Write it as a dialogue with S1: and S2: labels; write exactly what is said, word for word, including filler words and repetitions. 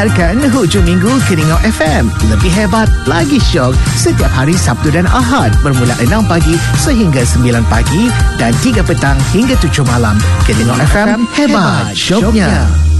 S1: Dengarkan hujung minggu Keningau F M. Lebih hebat, lagi syok setiap hari Sabtu dan Ahad bermula enam pagi sehingga sembilan pagi dan tiga petang hingga tujuh malam. Keningau F M, hebat syoknya.